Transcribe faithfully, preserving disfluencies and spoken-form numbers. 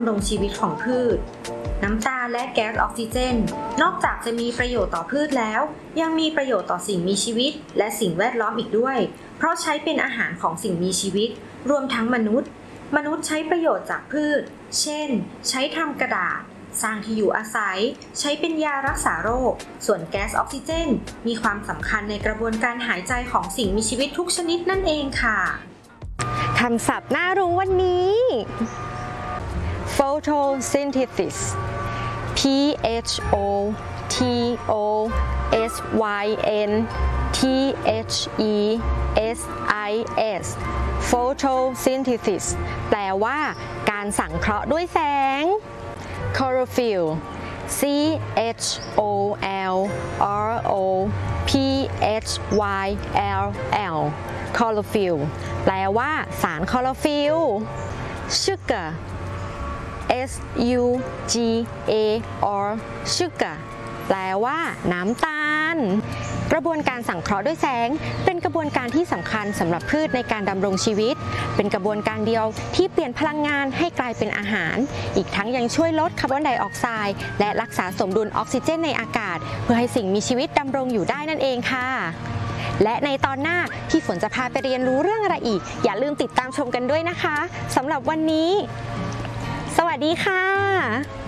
ดำรงชีวิตของพืชน้ำตาลและแก๊สออกซิเจนนอกจากจะมีประโยชน์ต่อพืชแล้วยังมีประโยชน์ต่อสิ่งมีชีวิตและสิ่งแวดล้อมอีกด้วยเพราะใช้เป็นอาหารของสิ่งมีชีวิตรวมทั้งมนุษย์มนุษย์ใช้ประโยชน์จากพืชเช่นใช้ทำกระดาษสร้างที่อยู่อาศัยใช้เป็นยารักษาโรคส่วนแก๊สออกซิเจนมีความสำคัญในกระบวนการหายใจของสิ่งมีชีวิตทุกชนิดนั่นเองค่ะคำศัพท์น่ารู้วันนี้ photosynthesis P H O T O S Y N T H E S I S photosynthesis แปลว่าการสังเคราะห์ด้วยแสง chlorophyll C H O L R O P H Y L L chlorophyll แปลว่าสารคลอโรฟิล sugar S U G A R sugar แปลว่าน้ำตาลกระบวนการสังเคราะห์ด้วยแสงเป็นกระบวนการที่สำคัญสำหรับพืชในการดำรงชีวิตเป็นกระบวนการเดียวที่เปลี่ยนพลังงานให้กลายเป็นอาหารอีกทั้งยังช่วยลดคาร์บอนไดออกไซด์และรักษาสมดุลออกซิเจนในอากาศเพื่อให้สิ่งมีชีวิตดำรงอยู่ได้นั่นเองค่ะและในตอนหน้าพี่ฝนจะพาไปเรียนรู้เรื่องอะไรอีกอย่าลืมติดตามชมกันด้วยนะคะสำหรับวันนี้สวัสดีค่ะ